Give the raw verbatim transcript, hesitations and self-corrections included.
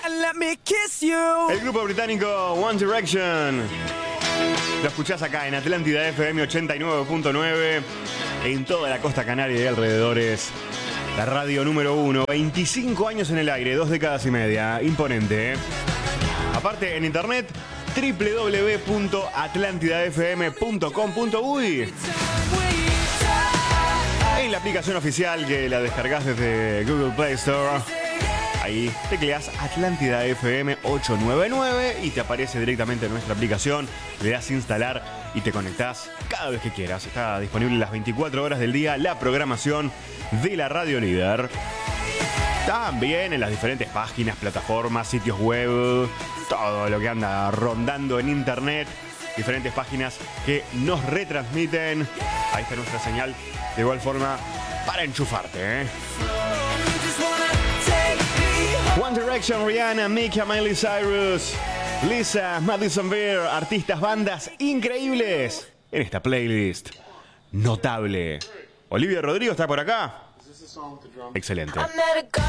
El grupo británico One Direction. Lo escuchás acá en Atlántida F M ochenta y nueve punto nueve, en toda la costa canaria y alrededores. La radio número uno, veinticinco años en el aire, dos décadas y media, imponente. ¿eh? Aparte, en internet, doble u doble u doble u punto atlántida f m punto com punto u y en la aplicación oficial que la descargas desde Google Play Store. Ahí tecleas Atlántida F M ochocientos noventa y nueve y te aparece directamente en nuestra aplicación. Le das instalar y te conectás cada vez que quieras. Está disponible las veinticuatro horas del día la programación de la Radio Líder. También en las diferentes páginas, plataformas, sitios web, todo lo que anda rondando en internet. Diferentes páginas que nos retransmiten. Ahí está nuestra señal de igual forma para enchufarte, ¿eh? One Direction, Rihanna, Mika, Miley Cyrus, Lisa, Madison Beer, artistas, bandas increíbles en esta playlist notable. Olivia Rodrigo está por acá. Excelente.